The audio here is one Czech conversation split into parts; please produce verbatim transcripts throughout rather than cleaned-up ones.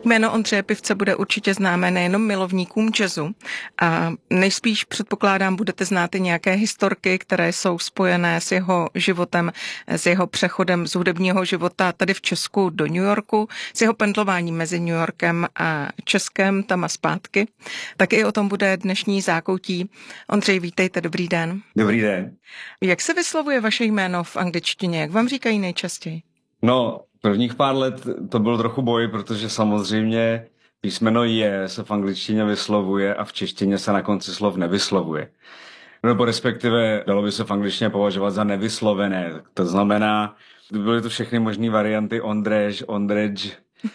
Jméno Ondřeje Pivce bude určitě známé nejenom milovníkům jazzu, a nejspíš předpokládám, budete znát i nějaké historky, které jsou spojené s jeho životem, s jeho přechodem z hudebního života tady v Česku do New Yorku, s jeho pendlováním mezi New Yorkem a Českem, tam a zpátky. Tak i o tom bude dnešní Zákoutí. Ondřej, vítejte, dobrý den. Dobrý den. Jak se vyslovuje vaše jméno v angličtině? Jak vám říkají nejčastěji? No, prvních pár let to byl trochu boj, protože samozřejmě písmeno je se v angličtině vyslovuje a v češtině se na konci slov nevyslovuje. Nebo respektive dalo by se v angličtině považovat za nevyslovené. To znamená, byly to všechny možné varianty Ondřej, Ondřej.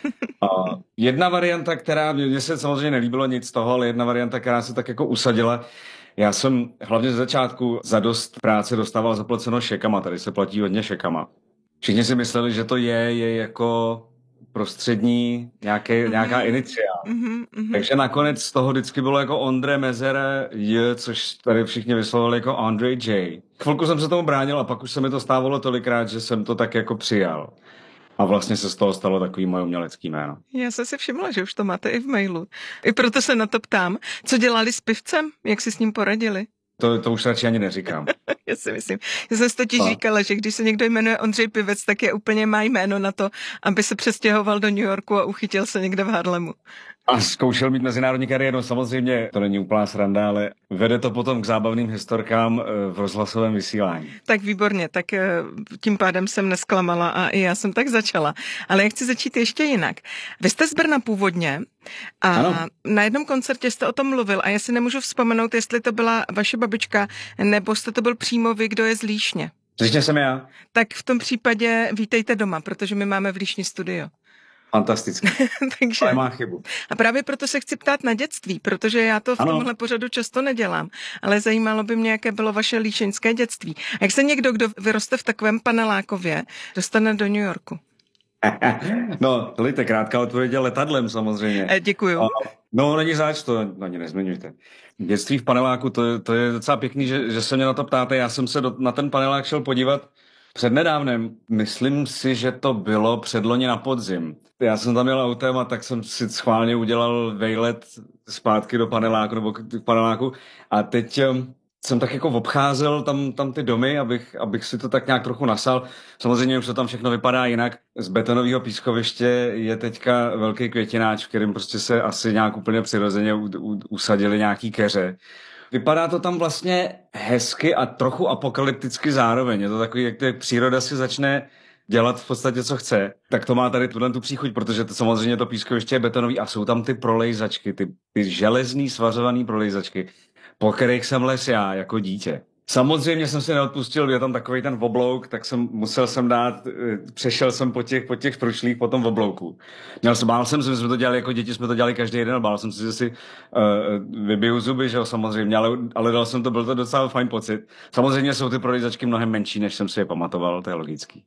A jedna varianta, která mě se samozřejmě nelíbilo nic z toho, ale jedna varianta, která se tak jako usadila. Já jsem hlavně z začátku za dost práce dostával zaplaceno šekama, tady se platí hodně šekama. Všichni si mysleli, že to je, je jako prostřední nějaké, mm-hmm. nějaká iniciál. Mm-hmm, mm-hmm. Takže nakonec z toho vždycky bylo jako Ondře Mezere J, což tady všichni vyslovili jako Ondřej J. Chvilku jsem se tomu bránil a pak už se mi to stávalo tolikrát, že jsem to tak jako přijal. A vlastně se z toho stalo takový moje umělecký jméno. Já jsem si všimla, že už to máte i v mailu. I proto se na to ptám. Co dělali s Pivcem? Jak si s ním poradili? To, to už radši ani neříkám. Já si myslím. Já jsem si totiž a. říkala, že když se někdo jmenuje Ondřej Pivec, tak je úplně má jméno na to, aby se přestěhoval do New Yorku a uchytil se někde v Harlemu. A zkoušel mít mezinárodní kariéru, samozřejmě to není úplná sranda, ale vede to potom k zábavným historkám v rozhlasovém vysílání. Tak výborně, tak tím pádem jsem nesklamala a i já jsem tak začala. Ale já chci začít ještě jinak. Vy jste z Brna původně a ano. Na jednom koncertě jste o tom mluvil a já si nemůžu vzpomenout, jestli to byla vaše babička, nebo jste to byl přímo vy, kdo je z Líšně. Líšně jsem já. Tak v tom případě vítejte doma, protože my máme v Líšni studio. Fantasticky. Takže ale má chybu. A právě proto se chci ptát na dětství, protože já to v ano. tomhle pořadu často nedělám, ale zajímalo by mě, jaké bylo vaše líšeňské dětství. Jak se někdo, kdo vyroste v takovém panelákově, dostane do New Yorku? No, dejte krátká odpověď letadlem samozřejmě. E, děkuju. A, no, není zač, to ani nezmiňujte. Dětství v paneláku, to, to je docela pěkný, že, že se mě na to ptáte. Já jsem se do, na ten panelák šel podívat přednedávnem. Myslím si, že to bylo předloni na podzim. Já jsem tam jel autem a tak jsem si schválně udělal vejlet zpátky do paneláku nebo k paneláku a teď jsem tak jako obcházel tam, tam ty domy, abych, abych si to tak nějak trochu nasal. Samozřejmě už to tam všechno vypadá jinak. Z betonového pískoviště je teďka velký květináč, v kterém prostě se asi nějak úplně přirozeně u, u, usadili nějaký keře. Vypadá to tam vlastně hezky a trochu apokalypticky zároveň. Je to takový, jak to příroda si začne dělat v podstatě, co chce. Tak to má tady tuhle tu příchuť, protože to samozřejmě to pískoviště je betonový a jsou tam ty prolejzačky, ty, ty železný svařovaný prolejzačky, po kterých jsem les já jako dítě. Samozřejmě jsem si neodpustil, je tam takový ten oblouk, tak jsem musel jsem dát, přešel jsem po těch, po těch spručlích po tom oblouku. Měl jsem, bál jsem se, jsme to dělali jako děti, jsme to dělali každý den, bál jsem si, že si uh, vybiju zuby, že jo, samozřejmě, ale, ale dal jsem to, byl to docela fajn pocit. Samozřejmě jsou ty prolejzačky mnohem menší, než jsem si je pamatoval, to je logický.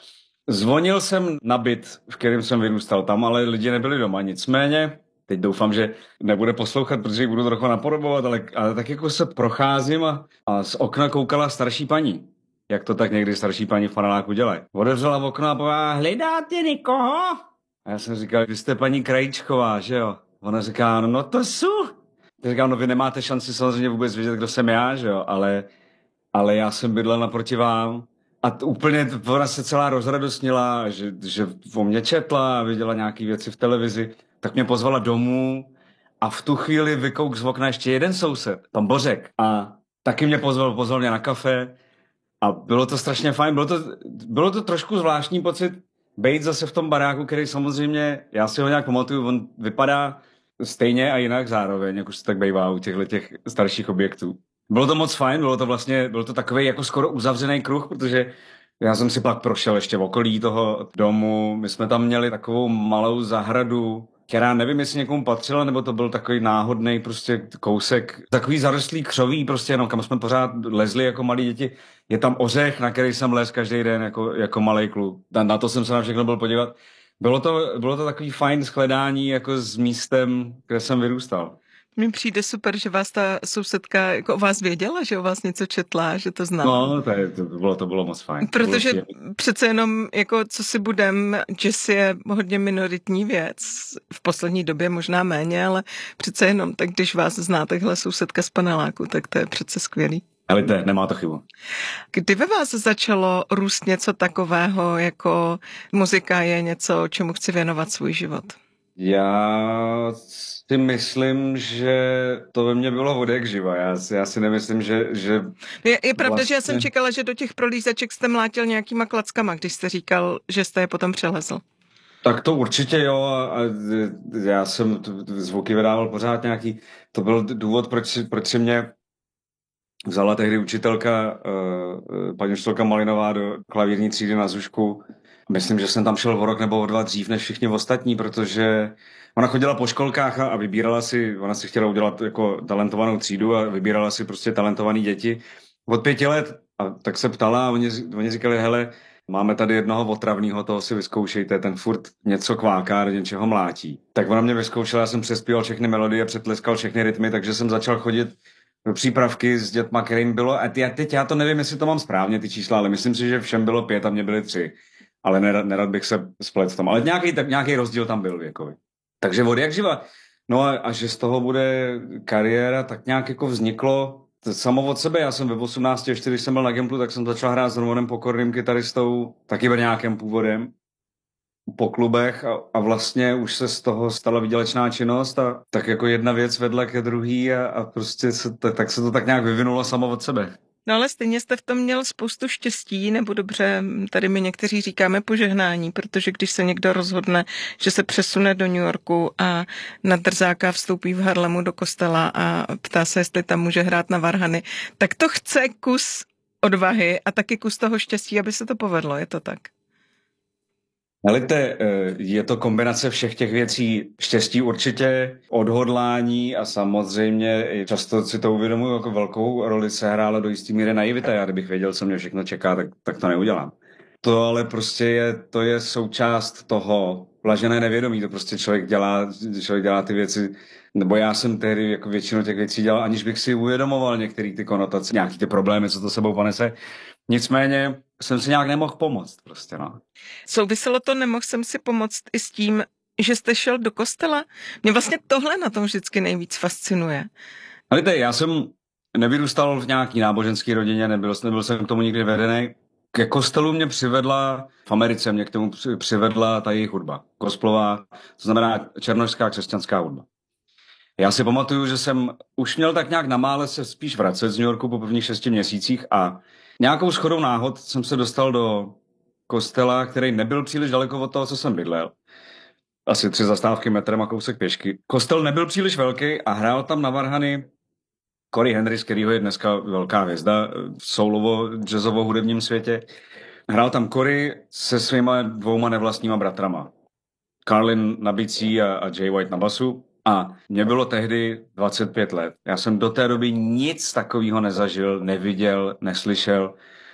Zvonil jsem na byt, v kterém jsem vyrůstal tam, ale lidi nebyli doma, nicméně teď doufám, že nebude poslouchat, protože ji budu trochu napodobovat, ale, ale tak jako se procházím a, a z okna koukala starší paní. Jak to tak někdy starší paní v paneláku dělají. Otevřela v okno a povedala, hledáte někoho? A já jsem říkal, vy jste paní Krajíčková, že jo? Ona říká, no to jsou. Já říkám, no vy nemáte šanci samozřejmě vůbec vědět, kdo jsem já, že jo? Ale, ale já jsem bydlel naproti vám. A t- úplně ona se celá rozradostnila, že, že o mě četla a viděla nějaký věci v televizi. Tak mě pozvala domů a v tu chvíli vykouk z okna ještě jeden soused, pan Bořek. A taky mě pozval, pozval mě na kafe a bylo to strašně fajn. Bylo to, bylo to trošku zvláštní pocit být zase v tom baráku, který samozřejmě, já si ho nějak pamatuju, on vypadá stejně a jinak zároveň, jak už se tak bývá u těchto těch starších objektů. Bylo to moc fajn, bylo to vlastně, byl to takový jako skoro uzavřený kruh, protože já jsem si pak prošel ještě v okolí toho domu. My jsme tam měli takovou malou zahradu, která nevím, jestli někomu patřila, nebo to byl takový náhodný prostě kousek, takový zarostlý křoví, prostě jenom kam jsme pořád lezli jako malí děti. Je tam ořech, na který jsem lez každý den jako, jako malej kluk. Na to jsem se na všechno byl podívat. Bylo to, bylo to takový fajn shledání jako s místem, kde jsem vyrůstal. Mně přijde super, že vás ta sousedka jako o vás věděla, že o vás něco četla, že to znala. No, to, je, to, bylo, to bylo moc fajn. Protože přece jenom, jako co si budem, jazz je hodně minoritní věc, v poslední době možná méně, ale přece jenom, tak když vás zná takhle sousedka z paneláku, tak to je přece skvělý. Ale to nemá to chybu. Kdy ve vás začalo růst něco takového, jako muzika je něco, čemu chci věnovat svůj život? Já si myslím, že to ve mně bylo od jak živa. Já, já si nemyslím, že... že je, je pravda, vlastně... že já jsem čekala, že do těch prolízaček jste mlátil nějakýma klackama, když jste říkal, že jste je potom přelezl. Tak to určitě jo. A já jsem zvuky vydával pořád nějaký. To byl důvod, proč, proč si mě vzala tehdy učitelka, paní učitelka Malinová do klavírní třídy na Zušku. Myslím, že jsem tam šel o rok nebo o dva dřív než všichni ostatní, protože ona chodila po školkách a vybírala si, ona si chtěla udělat jako talentovanou třídu a vybírala si prostě talentovaný děti od pěti let. A tak se ptala a oni, oni říkali, hele, máme tady jednoho otravného, toho si vyzkoušejte, ten furt něco kváká, do něčeho mlátí. Tak ona mě vyzkoušela, já jsem přespíval všechny melodie, přetleskal všechny rytmy, takže jsem začal chodit do přípravky s dětma, kterým bylo, a já teď já to nevím, jestli to mám správně, ty čísla, ale myslím si, že všem bylo pět a mě byly tři. Ale nerad, nerad bych se splet v tom. Ale nějaký, nějaký rozdíl tam byl věkový. Takže od jak živa. No a, a že z toho bude kariéra, tak nějak jako vzniklo samo od sebe. Já jsem ve osmnácti, ještě když jsem byl na Gimplu, tak jsem začal hrát s Romanem Pokorným kytaristou, taky nějakým původem, po klubech a, a vlastně už se z toho stala výdělečná činnost a tak jako jedna věc vedla ke druhý a, a prostě se, tak se to tak nějak vyvinulo samo od sebe. No ale stejně jste v tom měl spoustu štěstí, nebo dobře, tady my někteří říkáme požehnání, protože když se někdo rozhodne, že se přesune do New Yorku a na drzáka vstoupí v Harlemu do kostela a ptá se, jestli tam může hrát na varhany, tak to chce kus odvahy a taky kus toho štěstí, aby se to povedlo, je to tak? Helejte, je to kombinace všech těch věcí, štěstí určitě, odhodlání a samozřejmě často si to uvědomuji, jako velkou roli se hrála do jistý míry naivita. Já kdybych věděl, co mě všechno čeká, tak, tak to neudělám. To ale prostě je, to je součást toho blažené nevědomí, to prostě člověk dělá, člověk dělá ty věci, nebo já jsem tehdy jako většinu těch věcí dělal, aniž bych si uvědomoval některé ty konotace, nějaký ty problémy, co to sebou ponese. Nicméně jsem si nějak nemohl pomoct prostě, no. Souviselo to, nemohl jsem si pomoct i s tím, že jste šel do kostela? Mě vlastně tohle na tom vždycky nejvíc fascinuje. Ale teď, já jsem nevyrůstal v nějaký náboženské rodině, nebyl, nebyl jsem k tomu nikdy vedený. Ke kostelu mě přivedla, v Americe mě k tomu přivedla ta jejich hudba. Gospelová, to znamená černošská křesťanská hudba. Já si pamatuju, že jsem už měl tak nějak namále se spíš vracet z New Yorku po prvních šesti měsících a nějakou shodou náhod jsem se dostal do kostela, který nebyl příliš daleko od toho, co jsem bydlel. Asi tři zastávky metrem a kousek pěšky. Kostel nebyl příliš velký a hrál tam na varhany Corey Henry, z kterého je dneska velká hvězda v soulovo jazzovo hudebním světě. Hrál tam Corey se svýma dvouma nevlastníma bratrama. Carlin na bicí a, a Jay White na basu. A mě bylo tehdy dvacet pět let. Já jsem do té doby nic takového nezažil, neviděl, neslyšel.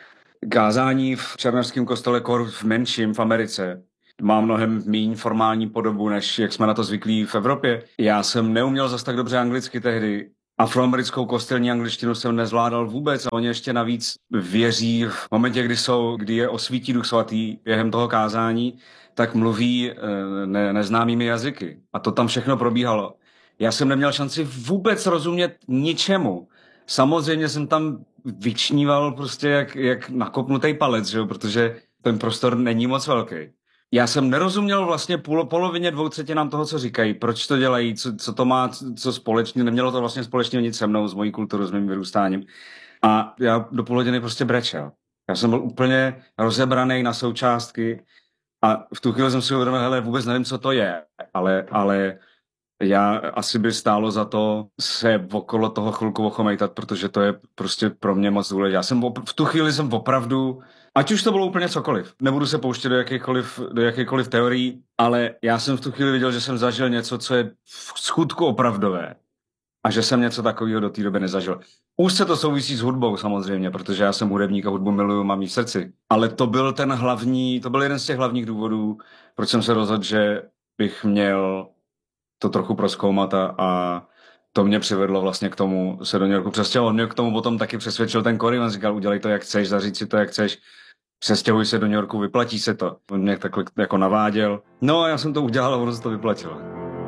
Kázání v černošském kostele kor v menším v Americe má mnohem méně formální podobu, než jak jsme na to zvyklí v Evropě. Já jsem neuměl zas tak dobře anglicky tehdy. Afroamerickou kostelní angličtinu jsem nezvládal vůbec a oni ještě navíc věří v momentě, kdy, jsou, kdy je osvítí Duch Svatý během toho kázání, tak mluví ne, neznámými jazyky. A to tam všechno probíhalo. Já jsem neměl šanci vůbec rozumět ničemu. Samozřejmě jsem tam vyčníval prostě jak, jak nakopnutý palec, že jo? Protože ten prostor není moc velký. Já jsem nerozuměl vlastně půl, polovině dvou třetinám toho, co říkají, proč to dělají, co, co to má, co společně, nemělo to vlastně společně nic se mnou, s mojí kulturou, s mým vyrůstáním. A já do půl hodiny prostě brečel. Já jsem byl úplně rozebraný na součástky a v tu chvíli jsem si uvědomil, hele, vůbec nevím, co to je, ale, ale já asi by stálo za to se okolo toho chvilku ochomejtat, protože to je prostě pro mě moc důležité. Já jsem v tu chvíli jsem opravdu, ať už to bylo úplně cokoliv, nebudu se pouštět do jakýchkoliv, do jakýchkoliv teorií, ale já jsem v tu chvíli viděl, že jsem zažil něco, co je v skutku opravdové a že jsem něco takového do té doby nezažil. Už se to souvisí s hudbou samozřejmě, protože já jsem hudebník a hudbu miluju, mám jí v srdci. Ale to byl ten hlavní, to byl jeden z těch hlavních důvodů, proč jsem se rozhodl, že bych měl to trochu prozkoumat a, a, to mě přivedlo vlastně k tomu se do New Yorku přestěhovat. On mě k tomu potom taky přesvědčil ten Cory, on říkal, udělej to jak chceš, zaříď si to jak chceš, přestěhuj se do New Yorku, vyplatí se to. On mě takhle jako naváděl. No a já jsem to udělal a ono se to vyplatilo.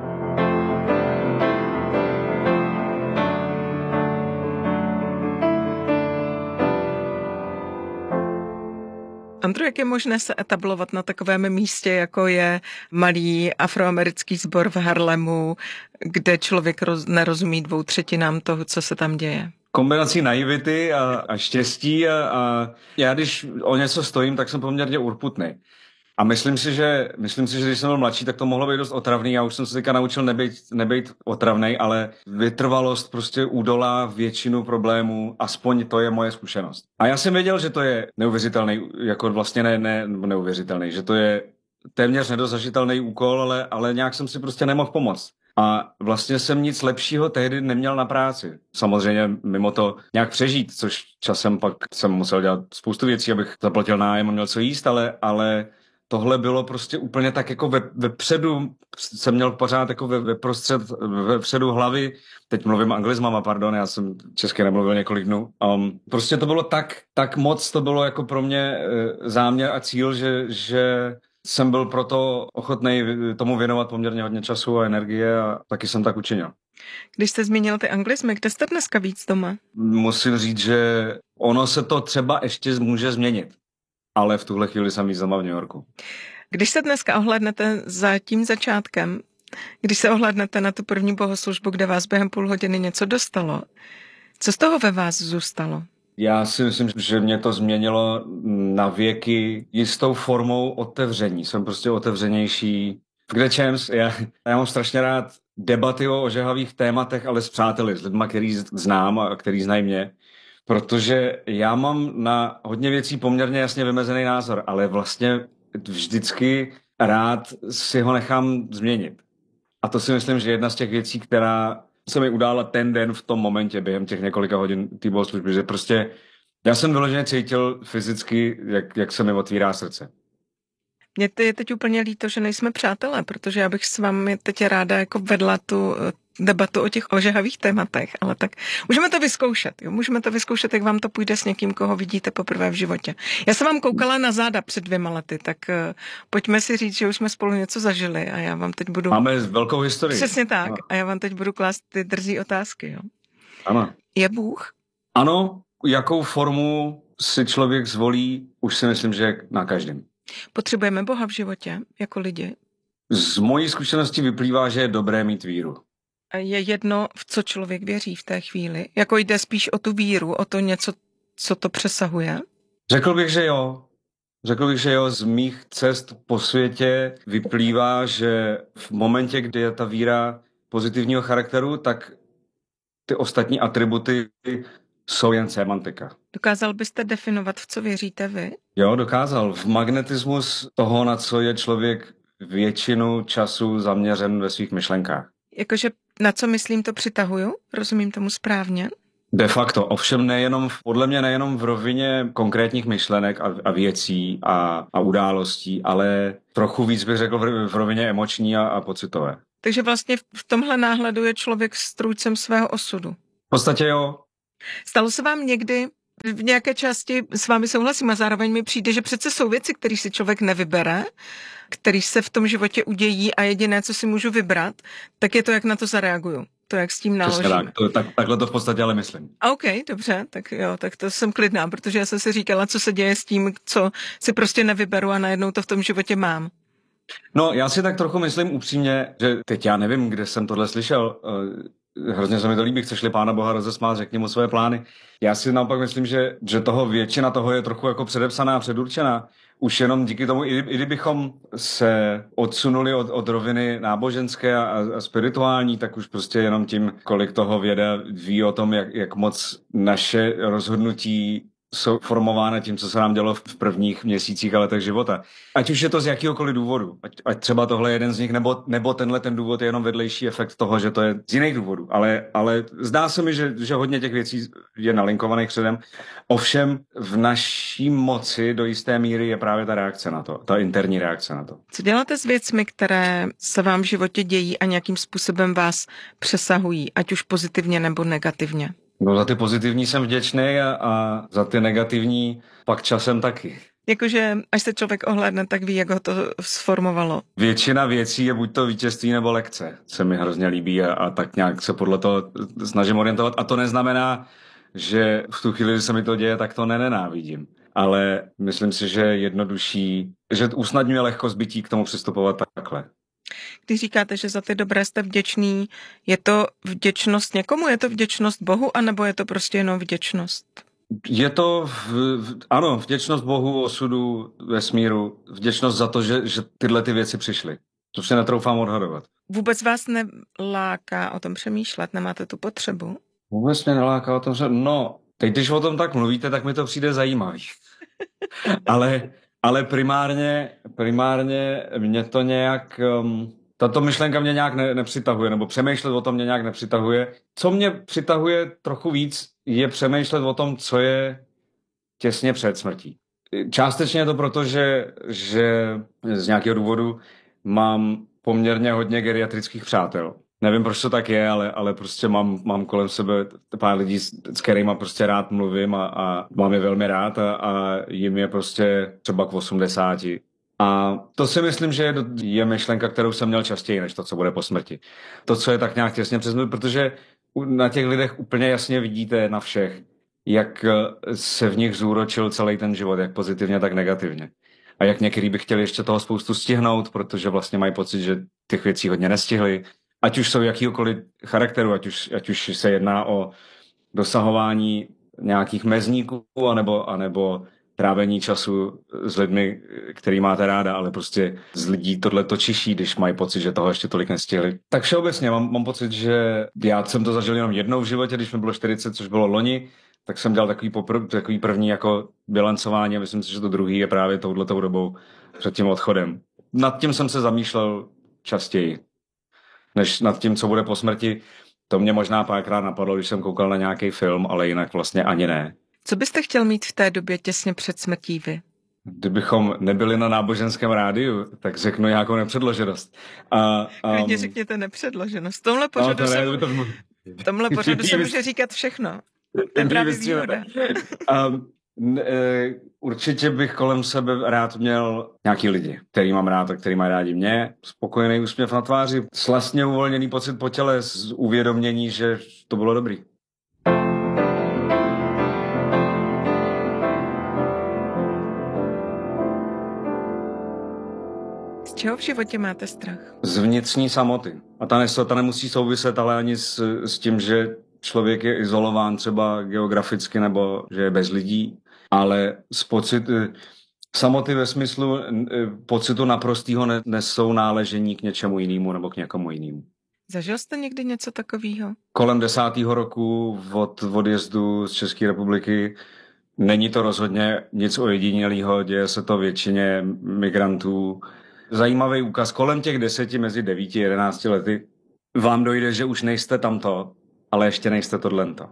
Andrew, jak je možné se etablovat na takovém místě, jako je malý afroamerický sbor v Harlemu, kde člověk roz, nerozumí dvou třetinám toho, co se tam děje? Kombinací naivity a, a štěstí a, a já když o něco stojím, tak jsem poměrně urputný. A myslím si, že, myslím si, že když jsem byl mladší, tak to mohlo být dost otravný. Já už jsem se teďka naučil nebejt, nebejt otravnej, ale vytrvalost prostě údolá většinu problémů, aspoň to je moje zkušenost. A já jsem věděl, že to je neuvěřitelný, jako vlastně ne, ne neuvěřitelný, že to je téměř nedosažitelný úkol, ale, ale nějak jsem si prostě nemohl pomoct. A vlastně jsem nic lepšího tehdy neměl na práci. Samozřejmě mimo to nějak přežít, což časem pak jsem musel dělat spoustu věcí, abych zaplatil nájem a měl co jíst, ale, ale tohle bylo prostě úplně tak jako ve, vepředu, jsem měl pořád jako ve, ve prostřed, vepředu hlavy, teď mluvím anglizmama, pardon, já jsem česky nemluvil několik dnů. Um, prostě to bylo tak, tak moc, to bylo jako pro mě e, záměr a cíl, že, že jsem byl proto ochotný tomu věnovat poměrně hodně času a energie a taky jsem tak učinil. Když jste zmínil ty anglizmy, kde jste dneska víc doma? Musím říct, že ono se to třeba ještě může změnit. Ale v tuhle chvíli jsem víc doma v New Yorku. Když se dneska ohlédnete za tím začátkem, když se ohlédnete na tu první bohoslužbu, kde vás během půl hodiny něco dostalo, co z toho ve vás zůstalo? Já si myslím, že mě to změnilo na věky jistou formou otevření. Jsem prostě otevřenější. Kde čems? Já, já mám strašně rád debaty o ožehavých tématech, ale s přáteli, s lidma, který znám a který znají mě. Protože já mám na hodně věcí poměrně jasně vymezený názor, ale vlastně vždycky rád si ho nechám změnit. A to si myslím, že jedna z těch věcí, která se mi udála ten den v tom momentě, během těch několika hodin té bohoslužby, že prostě já jsem vyloženě cítil fyzicky, jak, jak se mi otvírá srdce. Mně je teď úplně líto, že nejsme přátelé, protože já bych s vámi teď ráda jako vedla tu debatu o těch ožehavých tématech, ale tak můžeme to vyzkoušet, jo? Můžeme to vyzkoušet, jak vám to půjde s někým, koho vidíte poprvé v životě. Já jsem vám koukala na záda před dvěma lety, tak uh, pojďme si říct, že už jsme spolu něco zažili a já vám teď budu... Máme velkou historii. Přesně tak. Ano. A já vám teď budu klást ty drzí otázky, jo? Ano. Je Bůh? Ano, jakou formu si člověk zvolí, už si myslím, že na každém. Potřebujeme Boha v životě, jako lidi? Z mojí zkušenosti vyplývá, že je dobré mít víru. A je jedno, v co člověk věří v té chvíli? Jako jde spíš o tu víru, o to něco, co to přesahuje? Řekl bych, že jo. Řekl bych, že jo. Z mých cest po světě vyplývá, že v momentě, kdy je ta víra pozitivního charakteru, tak ty ostatní atributy jsou jen sémantika. Dokázal byste definovat, v co věříte vy? Jo, dokázal. V magnetismus toho, na co je člověk většinu času zaměřen ve svých myšlenkách. Jakože na co myslím, to přitahuju? Rozumím tomu správně? De facto, ovšem nejenom, podle mě nejenom v rovině konkrétních myšlenek a, a věcí a, a událostí, ale trochu víc bych řekl v, v rovině emoční a, a pocitové. Takže vlastně v tomhle náhledu je člověk strůjcem svého osudu. V podstatě jo. Stalo se vám někdy, v nějaké části s vámi souhlasím a zároveň mi přijde, že přece jsou věci, které si člověk nevybere, které se v tom životě udějí a jediné, co si můžu vybrat, tak je to, jak na to zareaguju. To, jak s tím naložím. Tak, to, tak, takhle to v podstatě ale myslím. OK, dobře, tak jo, tak to jsem klidná, protože já jsem si říkala, co se děje s tím, co si prostě nevyberu a najednou to v tom životě mám. No, já si tak trochu myslím upřímně, že teď já nevím, kde jsem tohle slyšel, hrozně se mi to líbí, chceš-li Pána Boha rozesmát, řekni mu své plány. Já si naopak myslím, že, že toho většina toho je trochu jako předepsaná, předurčená. Už jenom díky tomu, i, i kdybychom se odsunuli od, od roviny náboženské a, a spirituální, tak už prostě jenom tím, kolik toho věda ví o tom, jak, jak moc naše rozhodnutí jsou formována tím, co se nám dělo v prvních měsících a letech života. Ať už je to z jakýhokoliv důvodu, ať, ať třeba tohle je jeden z nich, nebo, nebo tenhle ten důvod je jenom vedlejší efekt toho, že to je z jiných důvodů. Ale, ale zdá se mi, že, že hodně těch věcí je nalinkovaných předem. Ovšem v naší moci do jisté míry je právě ta reakce na to, ta interní reakce na to. Co děláte s věcmi, které se vám v životě dějí a nějakým způsobem vás přesahují, ať už pozitivně nebo negativně? No za ty pozitivní jsem vděčný a, a za ty negativní pak časem taky. Jakože až se člověk ohlédne, tak ví, jak ho to sformovalo. Většina věcí je buď to vítězství nebo lekce. Se mi hrozně líbí a, a tak nějak se podle toho snažím orientovat. A to neznamená, že v tu chvíli, kdy se mi to děje, tak to nenenávidím. Ale myslím si, že je jednodušší, že usnadňuje lehkost bytí k tomu přistupovat takhle. Když říkáte, že za ty dobré jste vděčný, je to vděčnost někomu? Je to vděčnost Bohu, anebo je to prostě jenom vděčnost? Je to, v, v, ano, vděčnost Bohu, osudu, vesmíru, vděčnost za to, že, že tyhle ty věci přišly. To si netroufám odhadovat. Vůbec vás neláká o tom přemýšlet? Nemáte tu potřebu? Vůbec mě neláká o tom, že... No, teď když o tom tak mluvíte, tak mi to přijde zajímavý. ale... Ale primárně, primárně mě to nějak, um, tato myšlenka mě nějak ne, nepřitahuje, nebo přemýšlet o tom mě nějak nepřitahuje. Co mě přitahuje trochu víc, je přemýšlet o tom, co je těsně před smrtí. Částečně je to proto, že, že z nějakého důvodu mám poměrně hodně geriatrických přátel. Nevím, proč to tak je, ale, ale prostě mám, mám kolem sebe pár lidí, s kterýma prostě rád mluvím a, a mám je velmi rád a, a jim je prostě třeba k osmdesáti. A to si myslím, že je, je myšlenka, kterou jsem měl častěji, než to, co bude po smrti. To, co je tak nějak těsně přes smrt, protože na těch lidech úplně jasně vidíte na všech, jak se v nich zúročil celý ten život, jak pozitivně, tak negativně. A jak některý by chtěli ještě toho spoustu stihnout, protože vlastně mají pocit, že těch věcí hodně nestihli. Ať už jsou jakýkoliv charakteru, ať už, ať už se jedná o dosahování nějakých mezníků, anebo, anebo trávení času s lidmi, který máte ráda, ale prostě z lidí tohle to čiší, když mají pocit, že toho ještě tolik nestihli. Tak všeobecně mám, mám pocit, že já jsem to zažil jenom jednou v životě, když mi bylo čtyřicet, což bylo loni, tak jsem dělal takový, popr- takový první jako bilancování a myslím si, že to druhý je právě touhletou dobou před tím odchodem. Nad tím jsem se zamýšlel častěji, než nad tím, co bude po smrti. To mě možná párkrát napadlo, když jsem koukal na nějaký film, ale jinak vlastně ani ne. Co byste chtěl mít v té době těsně před smrtí vy? Kdybychom nebyli na náboženském rádiu, tak řeknu nějakou nepředloženost. A, Klidně um, řekněte nepředloženost. V tomhle pořadu, no, to ne, se, to... v tomhle pořadu se může říkat všechno. To je právě výhoda. um, Určitě bych kolem sebe rád měl nějaký lidi, který mám rád a který mají rádi mě. Spokojený úsměv na tváři, slastně uvolněný pocit po těle, z uvědomění, že to bylo dobrý. Z čeho v životě máte strach? Z vnitřní samoty. A ta, ne, ta nemusí souviset ale ani s, s tím, že člověk je izolován třeba geograficky nebo že je bez lidí, ale z pocit, samoty ve smyslu pocitu naprostýho nesou náležení k něčemu jinému nebo k někomu jinému. Zažil jste někdy něco takového? Kolem desátého roku od odjezdu z České republiky není to rozhodně nic ojedinělého, děje se to většině migrantů. Zajímavý úkaz, kolem těch deseti, mezi devíti a jedenácti lety vám dojde, že už nejste tamto, ale ještě nejste tohlento.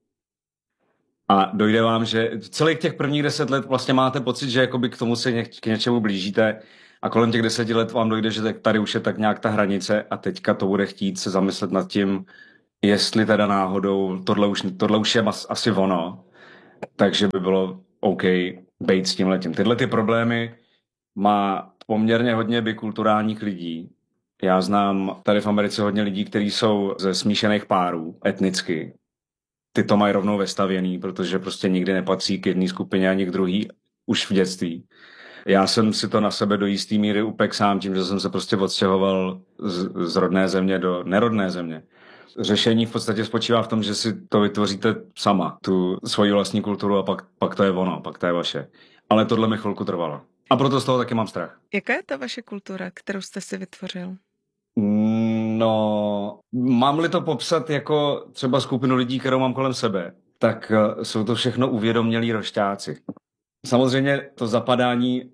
A dojde vám, že celých těch prvních deset let vlastně máte pocit, že jakoby k tomu se ně, k něčemu blížíte a kolem těch deseti let vám dojde, že tady už je tak nějak ta hranice a teďka to bude chtít se zamyslet nad tím, jestli teda náhodou tohle už, tohle už je asi ono, takže by bylo OK bejt s tímhletím. Tyhle ty problémy má poměrně hodně bikulturálních lidí. Já znám tady v Americe hodně lidí, kteří jsou ze smíšených párů etnicky. Ty to mají rovnou vestavěný, protože prostě nikdy nepatří k jedné skupině ani k druhý už v dětství. Já jsem si to na sebe do jistý míry upek sám tím, že jsem se prostě odstěhoval z, z rodné země do nerodné země. Řešení v podstatě spočívá v tom, že si to vytvoříte sama, tu svoji vlastní kulturu a pak, pak to je ono, pak to je vaše. Ale tohle mi chvilku trvalo. A proto z toho taky mám strach. Jaká je ta vaše kultura, kterou jste si vytvořil? No, mám-li to popsat jako třeba skupinu lidí, kterou mám kolem sebe, tak jsou to všechno uvědomělí rošťáci. Samozřejmě to zapadání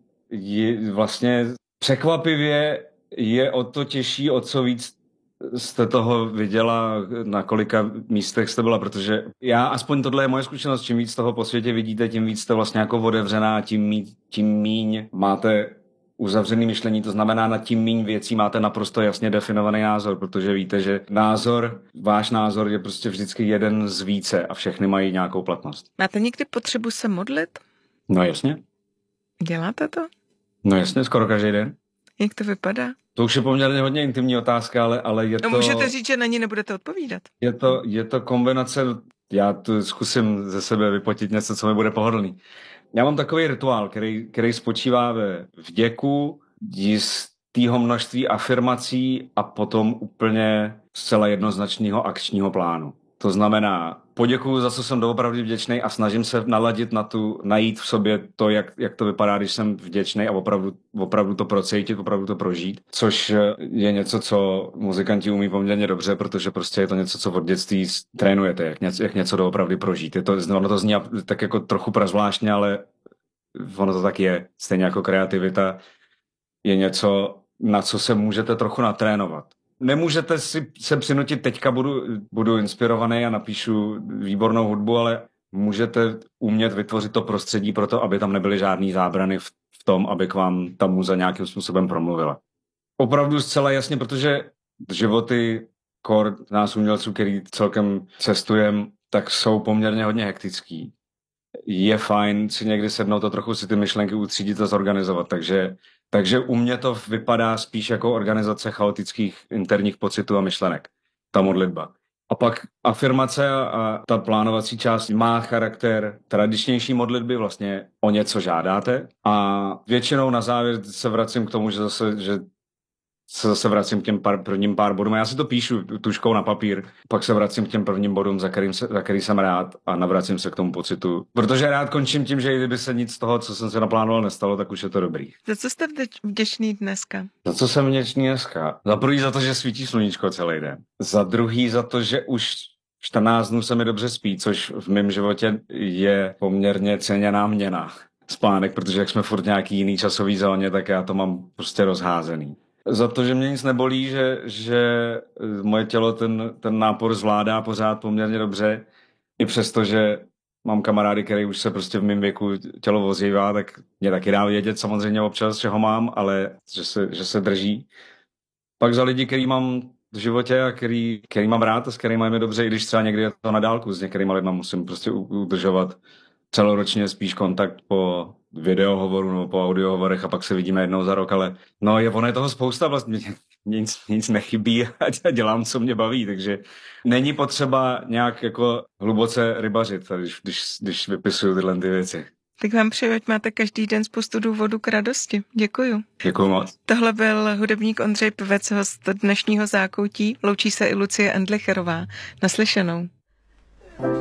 je vlastně překvapivě je o to těžší, o co víc jste toho viděla, na kolika místech jste byla, protože já, aspoň tohle je moje zkušenost, čím víc toho po světě vidíte, tím víc jste vlastně jako otevřená, tím, mí, tím míň máte uzavřený myšlení, to znamená, na tím míň věcí máte naprosto jasně definovaný názor, protože víte, že názor, váš názor je prostě vždycky jeden z více a všechny mají nějakou platnost. Máte někdy potřebu se modlit? No jasně. Děláte to? No jasně, skoro každý den. Jak to vypadá? To už je poměrně hodně intimní otázka, ale, ale je no, to... můžete říct, že na ní nebudete odpovídat. Je to, je to kombinace, já tu zkusím ze sebe vypotit něco, co mi bude pohodlný. Já mám takový rituál, který, který spočívá ve vděku, jistého množství afirmací a potom úplně zcela jednoznačného akčního plánu. To znamená, poděkuju, za co jsem doopravdy vděčný a snažím se naladit na tu, najít v sobě to, jak, jak to vypadá, když jsem vděčný a opravdu, opravdu to procítit, opravdu to prožít, což je něco, co muzikanti umí poměrně dobře, protože prostě je to něco, co od dětství trénujete, jak něco, jak něco doopravdy prožít. Je to, ono to zní tak jako trochu prazvláštně, ale ono to tak je. Stejně jako kreativita je něco, na co se můžete trochu natrénovat. Nemůžete si se přinutit, teďka budu, budu inspirovaný a napíšu výbornou hudbu, ale můžete umět vytvořit to prostředí pro to, aby tam nebyly žádný zábrany v, v tom, aby k vám ta muza nějakým způsobem promluvila. Opravdu zcela jasně, protože životy kor nás umělců, který celkem cestujeme, tak jsou poměrně hodně hektický. Je fajn si někdy sednout to trochu si ty myšlenky utřídit a zorganizovat, takže Takže u mě to vypadá spíš jako organizace chaotických interních pocitů a myšlenek, ta modlitba. A pak afirmace a ta plánovací část má charakter tradičnější modlitby, vlastně o něco žádáte. A většinou na závěr se vracím k tomu, že zase, že se zase vracím k těm pár, prvním pár bodům. Já si to píšu tužkou na papír, pak se vracím k těm prvním bodům, za, kterým se, za který jsem rád a navracím se k tomu pocitu. Protože rád končím tím, že kdyby se nic z toho, co jsem se naplánoval, nestalo, tak už je to dobrý. Za co jste vděčný dneska? Za co jsem vděčný dneska? Za prvý za to, že svítí sluníčko celý den. Za druhý za to, že už čtrnáct dnů se mi dobře spí, což v mém životě je poměrně ceněná měna. Spánek, protože jak jsme furt nějaký jiný časový zóně, tak já to mám prostě rozházený. Za to, že mě nic nebolí, že, že moje tělo ten, ten nápor zvládá pořád poměrně dobře. I přesto, že mám kamarády, který už se prostě v mém věku tělo ozývá, tak mě taky dá vědět samozřejmě občas, že ho mám, ale že se, že se drží. Pak za lidi, který mám v životě a který, který mám rád a s kterými máme dobře, i když třeba někdy je to na dálku, s některými lidmi musím prostě udržovat celoročně spíš kontakt po videohovoru nebo po audiohovorech a pak se vidíme jednou za rok, ale no je, ono je toho spousta vlastně, nic, nic nechybí a dělám, co mě baví, takže není potřeba nějak jako hluboce rybařit, když, když, když vypisuju tyhle ty věci. Tak vám přeju, ať máte každý den spoustu důvodů k radosti. Děkuju. Děkuju moc. Tohle byl hudebník Ondřej Pivec, host dnešního Zákoutí. Loučí se i Lucie Endlicherová. Naslyšenou.